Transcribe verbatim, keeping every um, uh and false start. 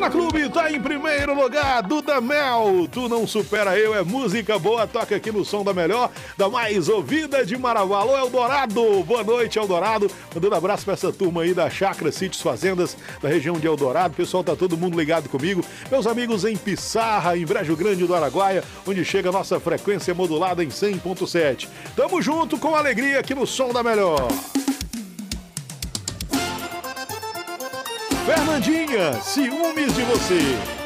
Santana Clube tá em primeiro lugar, Duda Mel, Tu Não Supera Eu, é música boa, toca aqui no som da melhor, da mais ouvida de Marabá. Alô, Eldorado, boa noite, Eldorado, mandando abraço pra essa turma aí da Chácara, Sítios, Fazendas, da região de Eldorado, pessoal tá todo mundo ligado comigo, meus amigos em Pissarra, em Brejo Grande do Araguaia, onde chega a nossa frequência modulada em cem ponto sete. Tamo junto com alegria aqui no som da melhor. Fernandinha, ciúmes de você.